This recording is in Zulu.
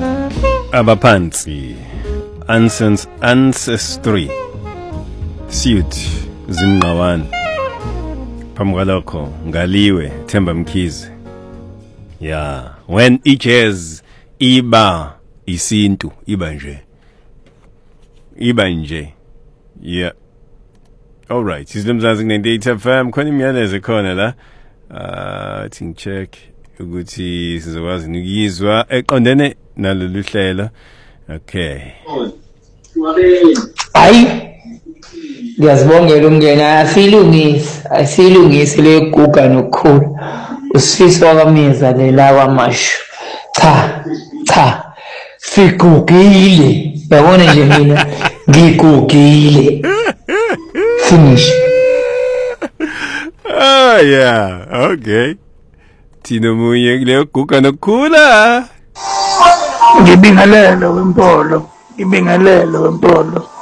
Abaphansi ancestry suit Zimqawana phamukалokho Ngaliwe Themba Mkhize. Yeah, when ijazz iba isintu iba nje. Yeah. All right, sizimzazi 98 FM khona imiyalezo khona la. Think check ukuthi sizokwazi ukuyizwa eqondene nalolu hlelo. Okay. Hayi. Ngiyazibongela umngena asilungise leguga nokukhula. Usifiso wakameza lela kwamasho. Cha. Sigugile. Yabona nje mina ngigugile. Finish. Oh yeah, okay. Tino munye leo guga nokukhula. Ngibingelele wempolo.